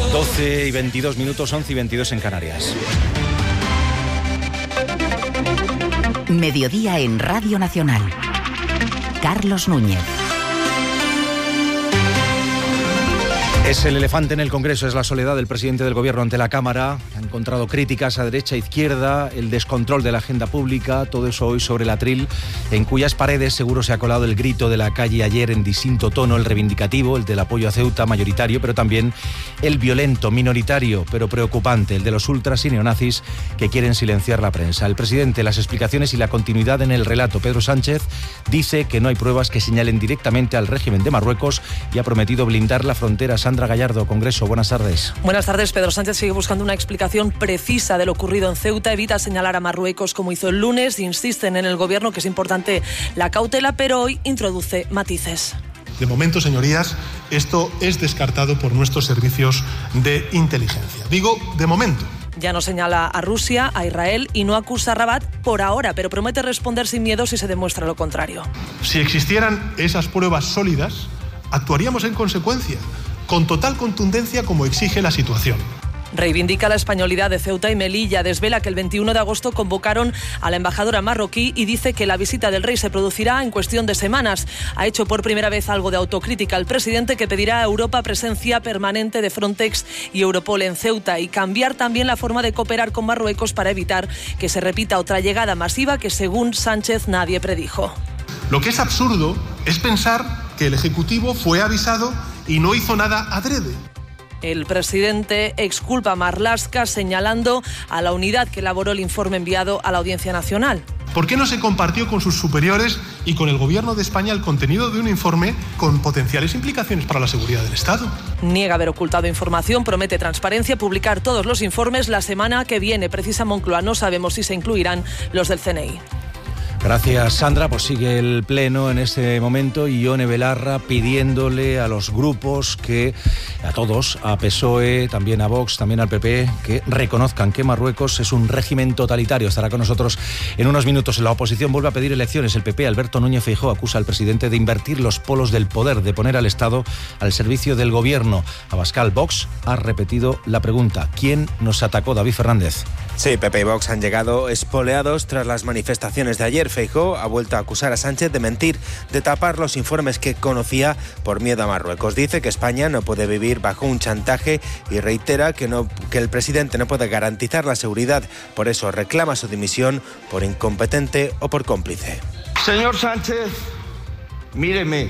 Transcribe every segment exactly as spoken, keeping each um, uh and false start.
doce y veintidós minutos, once y veintidós en Canarias. Mediodía en Radio Nacional. Carlos Núñez. Es el elefante en el Congreso, es la soledad del presidente del Gobierno ante la Cámara. Ha encontrado críticas a derecha e izquierda, el descontrol de la agenda pública, todo eso hoy sobre el atril, en cuyas paredes seguro se ha colado el grito de la calle ayer en distinto tono, el reivindicativo, el del apoyo a Ceuta mayoritario, pero también el violento, minoritario, pero preocupante, el de los ultras y neonazis que quieren silenciar la prensa. El presidente, las explicaciones y la continuidad en el relato. Pedro Sánchez dice que no hay pruebas que señalen directamente al régimen de Marruecos y ha prometido blindar la frontera. Sandra Gallardo, Congreso, buenas tardes. Buenas tardes. Pedro Sánchez sigue buscando una explicación precisa de lo ocurrido en Ceuta, evita señalar a Marruecos como hizo el lunes, insisten en el Gobierno que es importante la cautela, pero hoy introduce matices. De momento, señorías, esto es descartado por nuestros servicios de inteligencia. Digo, de momento. Ya no señala a Rusia, a Israel y no acusa a Rabat por ahora, pero promete responder sin miedo si se demuestra lo contrario. Si existieran esas pruebas sólidas, actuaríamos en consecuencia, con total contundencia como exige la situación. Reivindica la españolidad de Ceuta y Melilla, desvela que el veintiuno de agosto convocaron a la embajadora marroquí y dice que la visita del rey se producirá en cuestión de semanas. Ha hecho por primera vez algo de autocrítica al presidente, que pedirá a Europa presencia permanente de Frontex y Europol en Ceuta y cambiar también la forma de cooperar con Marruecos para evitar que se repita otra llegada masiva que, según Sánchez, nadie predijo. Lo que es absurdo es pensar que el Ejecutivo fue avisado y no hizo nada adrede. El presidente exculpa a Marlaska señalando a la unidad que elaboró el informe enviado a la Audiencia Nacional. ¿Por qué no se compartió con sus superiores y con el Gobierno de España el contenido de un informe con potenciales implicaciones para la seguridad del Estado? Niega haber ocultado información, promete transparencia, publicar todos los informes la semana que viene. Precisa Moncloa, no sabemos si se incluirán los del C N I. Gracias, Sandra. Pues sigue el pleno en este momento y Ione Belarra pidiéndole a los grupos que, a todos, a P S O E, también a Vox, también al P P, que reconozcan que Marruecos es un régimen totalitario. Estará con nosotros en unos minutos. En la oposición vuelve a pedir elecciones. El P P, Alberto Núñez Feijóo, acusa al presidente de invertir los polos del poder, de poner al Estado al servicio del gobierno. Abascal, Vox ha repetido la pregunta: ¿quién nos atacó? David Fernández. Sí, P P y Vox han llegado espoleados tras las manifestaciones de ayer. Feijóo ha vuelto a acusar a Sánchez de mentir, de tapar los informes que conocía por miedo a Marruecos. Dice que España no puede vivir bajo un chantaje y reitera que, no, que el presidente no puede garantizar la seguridad. Por eso reclama su dimisión por incompetente o por cómplice. Señor Sánchez, míreme,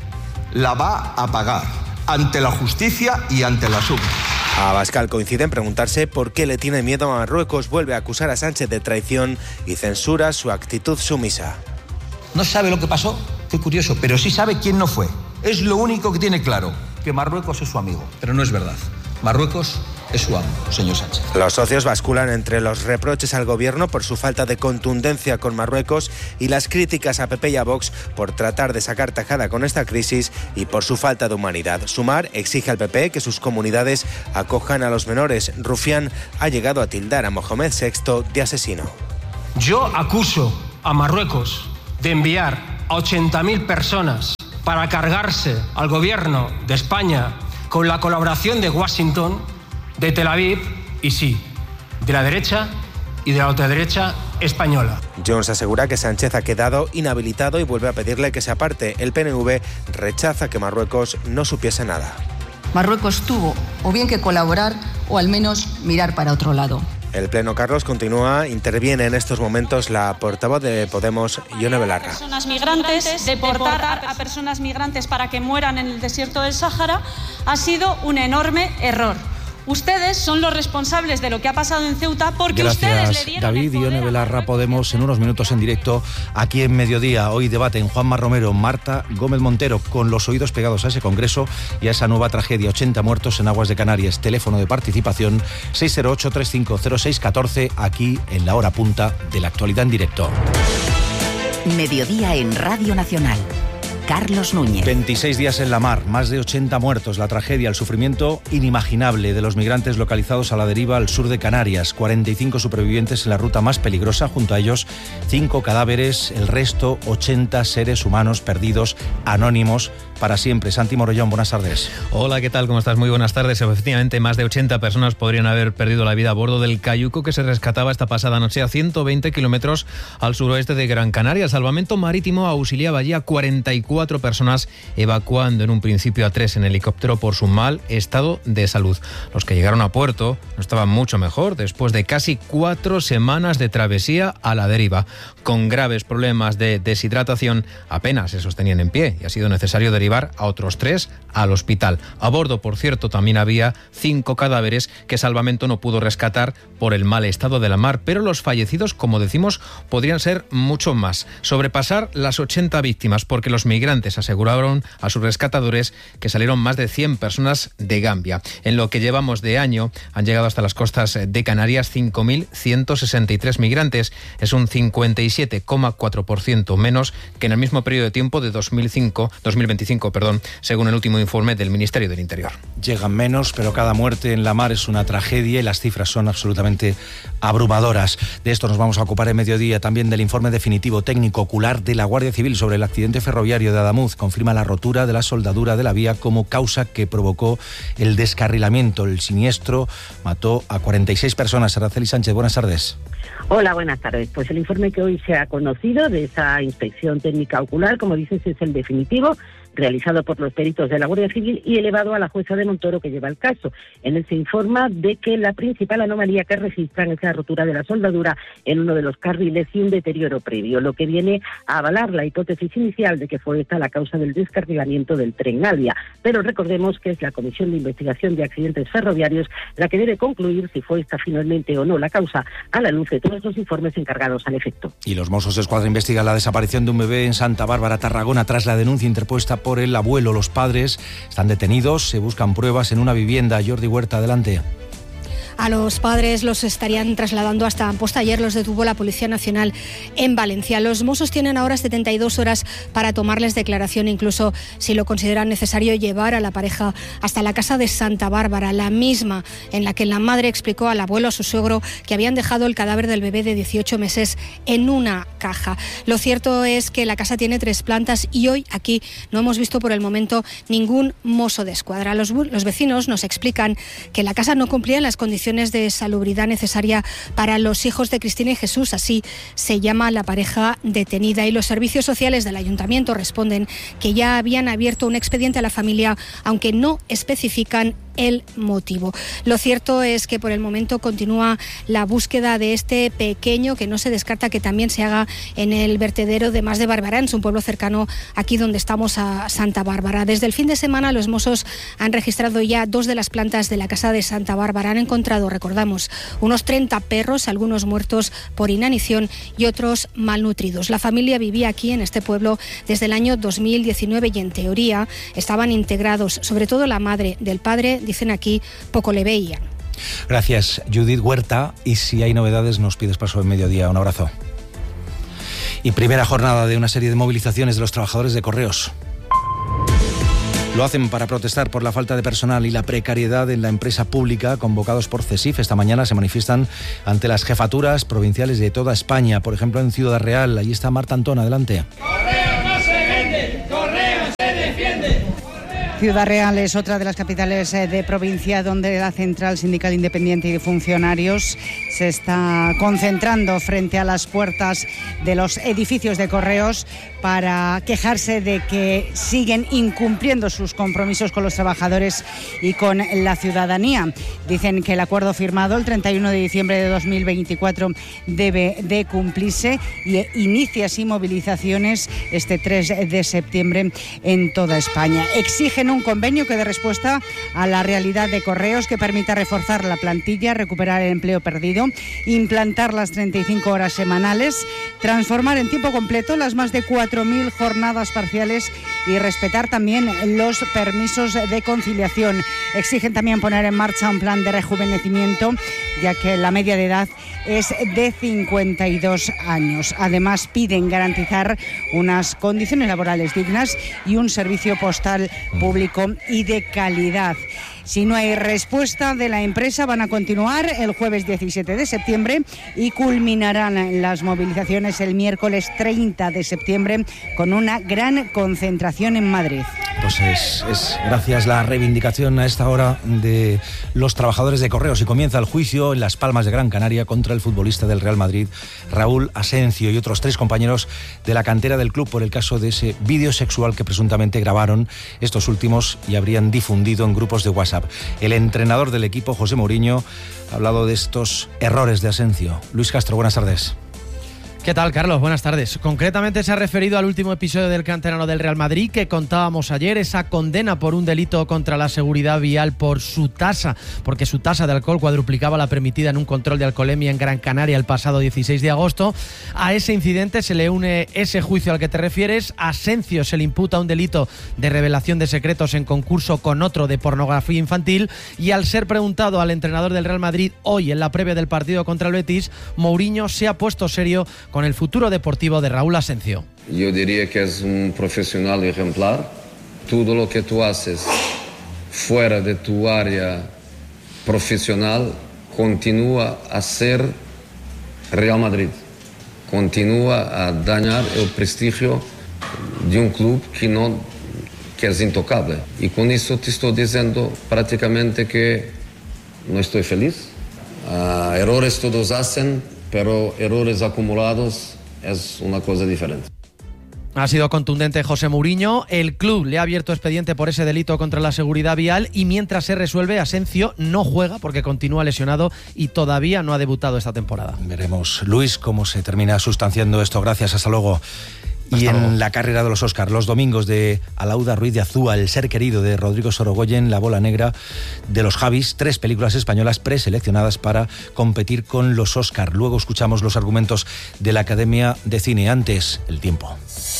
la va a pagar ante la justicia y ante la urnas. Abascal coincide en preguntarse por qué le tiene miedo a Marruecos. Vuelve a acusar a Sánchez de traición y censura su actitud sumisa. No sabe lo que pasó, qué curioso, pero sí sabe quién no fue. Es lo único que tiene claro, que Marruecos es su amigo. Pero no es verdad. Marruecos es su amo, señor Sánchez. Los socios basculan entre los reproches al gobierno por su falta de contundencia con Marruecos y las críticas a P P y a Vox por tratar de sacar tajada con esta crisis y por su falta de humanidad. Sumar exige al P P que sus comunidades acojan a los menores. Rufián ha llegado a tildar a Mohamed sexto de asesino. Yo acuso a Marruecos de enviar a ochenta mil personas para cargarse al gobierno de España con la colaboración de Washington, de Tel Aviv y sí, de la derecha y de la ultraderecha española. Jones asegura que Sánchez ha quedado inhabilitado y vuelve a pedirle que se aparte. El P N V rechaza que Marruecos no supiese nada. Marruecos tuvo o bien que colaborar o al menos mirar para otro lado. El pleno, Carlos, continúa. Interviene en estos momentos la portavoz de Podemos, Ione Belarra. Personas migrantes, deportar a personas migrantes para que mueran en el desierto del Sáhara ha sido un enorme error. Ustedes son los responsables de lo que ha pasado en Ceuta porque Gracias, ustedes le dieron David. el poder Ione Belarra, Podemos, en unos minutos en directo aquí en Mediodía. Hoy debaten Juanma Romero, Marta Gómez Montero, con los oídos pegados a ese congreso y a esa nueva tragedia. ochenta muertos en aguas de Canarias. Teléfono de participación seis cero ocho, tres cinco cero seis uno cuatro, aquí en la hora punta de la actualidad en directo. Mediodía en Radio Nacional. Carlos Núñez. veintiséis días en la mar, más de ochenta muertos, la tragedia, el sufrimiento inimaginable de los migrantes localizados a la deriva al sur de Canarias, cuarenta y cinco supervivientes en la ruta más peligrosa, junto a ellos cinco cadáveres, el resto ochenta seres humanos perdidos, anónimos, para siempre. Santi Morollón, buenas tardes. Hola, ¿qué tal? ¿Cómo estás? Muy buenas tardes. Efectivamente, más de ochenta personas podrían haber perdido la vida a bordo del cayuco que se rescataba esta pasada noche a ciento veinte kilómetros al suroeste de Gran Canaria. El salvamento marítimo auxiliaba allí a cuarenta y cuatro personas, evacuando en un principio a tres en helicóptero por su mal estado de salud. Los que llegaron a puerto no estaban mucho mejor después de casi cuatro semanas de travesía a la deriva. Con graves problemas de deshidratación, apenas se sostenían en pie y ha sido necesario derivar a otros tres al hospital. A bordo, por cierto, también había cinco cadáveres que Salvamento no pudo rescatar por el mal estado de la mar, pero los fallecidos, como decimos, podrían ser mucho más, sobrepasar las ochenta víctimas, porque los migrantes aseguraron a sus rescatadores que salieron más de cien personas de Gambia. En lo que llevamos de año han llegado hasta las costas de Canarias cinco mil ciento sesenta y tres migrantes. Es un cincuenta y siete coma cuatro por ciento menos que en el mismo periodo de tiempo de dos mil cinco, dos mil veinticinco, perdón, según el último informe del Ministerio del Interior. Llegan menos, pero cada muerte en la mar es una tragedia y las cifras son absolutamente abrumadoras. De esto nos vamos a ocupar en mediodía, también del informe definitivo técnico ocular de la Guardia Civil sobre el accidente ferroviario de Adamuz. Confirma la rotura de la soldadura de la vía como causa que provocó el descarrilamiento. El siniestro mató a cuarenta y seis personas. Araceli Sánchez, buenas tardes. Hola, buenas tardes. Pues el informe que hoy se ha conocido de esa inspección técnica ocular, como dices, es el definitivo, realizado por los peritos de la Guardia Civil y elevado a la jueza de Montoro que lleva el caso. En él se informa de que la principal anomalía que registran es la rotura de la soldadura en uno de los carriles y un deterioro previo, lo que viene a avalar la hipótesis inicial de que fue esta la causa del descarrilamiento del tren Alvia. Pero recordemos que es la Comisión de Investigación de Accidentes Ferroviarios la que debe concluir si fue esta finalmente o no la causa, a la luz de todos los informes encargados al efecto. Y los Mossos de Escuadra investigan la desaparición de un bebé en Santa Bárbara, Tarragona, tras la denuncia interpuesta por el abuelo. Los padres están detenidos, se buscan pruebas en una vivienda. Jordi Huerta, adelante. A los padres los estarían trasladando hasta Amposta. Ayer los detuvo la Policía Nacional en Valencia. Los Mossos tienen ahora setenta y dos horas para tomarles declaración, incluso si lo consideran necesario, llevar a la pareja hasta la casa de Santa Bárbara, la misma en la que la madre explicó al abuelo, a su suegro, que habían dejado el cadáver del bebé de dieciocho meses en una caja. Lo cierto es que la casa tiene tres plantas y hoy aquí no hemos visto por el momento ningún mozo de escuadra. Los, los vecinos nos explican que la casa no cumplía en las condiciones de salubridad necesaria para los hijos de Cristina y Jesús, así se llama la pareja detenida, y los servicios sociales del ayuntamiento responden que ya habían abierto un expediente a la familia, aunque no especifican el motivo. Lo cierto es que por el momento continúa la búsqueda de este pequeño, que no se descarta que también se haga en el vertedero de Mas de Barberans, un pueblo cercano aquí donde estamos, a Santa Bárbara. Desde el fin de semana los Mossos han registrado ya dos de las plantas de la casa de Santa Bárbara. Han encontrado, recordamos, unos treinta perros, algunos muertos por inanición y otros malnutridos. La familia vivía aquí en este pueblo desde el año dos mil diecinueve y en teoría estaban integrados, sobre todo la madre. Del padre, dicen aquí, poco le veían. Gracias, Judith Huerta, y si hay novedades nos pides paso en mediodía. Un abrazo. Y primera jornada de una serie de movilizaciones de los trabajadores de Correos. Lo hacen para protestar por la falta de personal y la precariedad en la empresa pública. Convocados por CESIF, esta mañana se manifiestan ante las jefaturas provinciales de toda España. Por ejemplo, en Ciudad Real, allí está Marta Antón, adelante. Correo no se vende, Correo se defiende. Ciudad Real es otra de las capitales de provincia donde la Central Sindical Independiente y de Funcionarios se está concentrando frente a las puertas de los edificios de Correos para quejarse de que siguen incumpliendo sus compromisos con los trabajadores y con la ciudadanía. Dicen que el acuerdo firmado el treinta y uno de diciembre de dos mil veinticuatro debe de cumplirse y inicia así movilizaciones este tres de septiembre en toda España. Exigen un convenio que dé respuesta a la realidad de Correos, que permita reforzar la plantilla, recuperar el empleo perdido, implantar las treinta y cinco horas semanales, transformar en tiempo completo las más de cuatro mil jornadas parciales y respetar también los permisos de conciliación. Exigen también poner en marcha un plan de rejuvenecimiento, ya que la media de edad es de cincuenta y dos años. Además, piden garantizar unas condiciones laborales dignas y un servicio postal público y de calidad. Si no hay respuesta de la empresa, van a continuar el jueves diecisiete de septiembre y culminarán las movilizaciones el miércoles treinta de septiembre con una gran concentración en Madrid. Pues es, es gracias la reivindicación a esta hora de los trabajadores de Correos y comienza el juicio en Las Palmas de Gran Canaria contra el futbolista del Real Madrid, Raúl Asencio, y otros tres compañeros de la cantera del club por el caso de ese vídeo sexual que presuntamente grabaron estos últimos y habrían difundido en grupos de WhatsApp. El entrenador del equipo, José Mourinho, ha hablado de estos errores de Asencio. Luis Castro, buenas tardes. ¿Qué tal, Carlos? Buenas tardes. Concretamente se ha referido al último episodio del canterano del Real Madrid que contábamos ayer, esa condena por un delito contra la seguridad vial por su tasa, porque su tasa de alcohol cuadruplicaba la permitida en un control de alcoholemia en Gran Canaria el pasado dieciséis de agosto. A ese incidente se le une ese juicio al que te refieres. A Asencio se le imputa un delito de revelación de secretos en concurso con otro de pornografía infantil, y al ser preguntado al entrenador del Real Madrid hoy en la previa del partido contra el Betis, Mourinho se ha puesto serio con el futuro deportivo de Raúl Asencio. Yo diría que es un profesional ejemplar. Todo lo que tú haces fuera de tu área profesional continúa a ser Real Madrid, continúa a dañar el prestigio de un club que, no, que es intocable. Y con eso te estoy diciendo prácticamente que no estoy feliz. Uh, errores todos hacen, pero errores acumulados es una cosa diferente. Ha sido contundente José Mourinho. El club le ha abierto expediente por ese delito contra la seguridad vial y mientras se resuelve, Asencio no juega porque continúa lesionado y todavía no ha debutado esta temporada. Veremos, Luis, cómo se termina sustanciando esto. Gracias, hasta luego. Y en la carrera de los Oscar, los domingos de Alauda Ruiz de Azúa, El ser querido de Rodrigo Sorogoyen, La bola negra de los Javis, tres películas españolas preseleccionadas para competir con los Oscar. Luego escuchamos los argumentos de la Academia de Cine. Antes, el tiempo.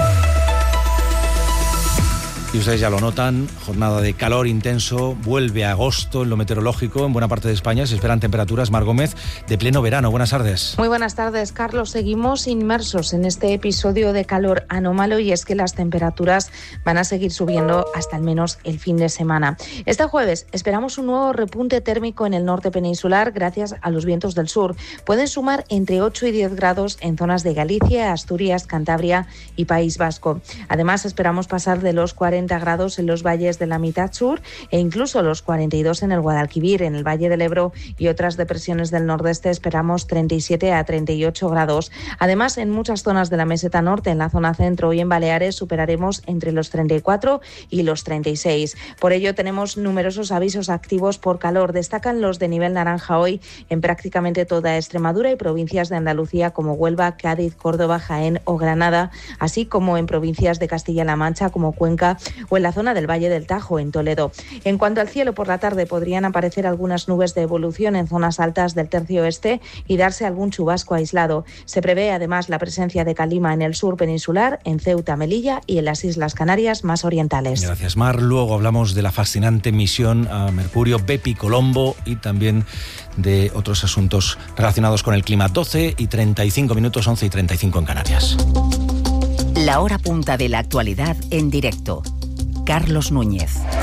Y ustedes ya lo notan, jornada de calor intenso, vuelve agosto en lo meteorológico, en buena parte de España se esperan temperaturas, Mar Gómez, de pleno verano. Buenas tardes. Muy buenas tardes, Carlos. Seguimos inmersos en este episodio de calor anómalo y es que las temperaturas van a seguir subiendo hasta al menos el fin de semana. Este jueves esperamos un nuevo repunte térmico en el norte peninsular gracias a los vientos del sur. Pueden sumar entre ocho y diez grados en zonas de Galicia, Asturias, Cantabria y País Vasco. Además, esperamos pasar de los cuarenta grados en los valles de la mitad sur e incluso los cuarenta y dos en el Guadalquivir, en el Valle del Ebro y otras depresiones del nordeste esperamos treinta y siete a treinta y ocho grados. Además, en muchas zonas de la meseta norte, en la zona centro y en Baleares superaremos entre los treinta y cuatro y los treinta y seis. Por ello tenemos numerosos avisos activos por calor. Destacan los de nivel naranja hoy en prácticamente toda Extremadura y provincias de Andalucía como Huelva, Cádiz, Córdoba, Jaén o Granada, así como en provincias de Castilla-La Mancha como Cuenca o en la zona del Valle del Tajo, en Toledo. En cuanto al cielo, por la tarde podrían aparecer algunas nubes de evolución en zonas altas del tercio oeste y darse algún chubasco aislado. Se prevé además la presencia de calima en el sur peninsular, en Ceuta, Melilla y en las Islas Canarias más orientales. Gracias, Mar. Luego hablamos de la fascinante misión a Mercurio, Bepi Colombo, y también de otros asuntos relacionados con el clima. doce y treinta y cinco minutos, once y treinta y cinco en Canarias. La hora punta de la actualidad en directo. Carlos Núñez.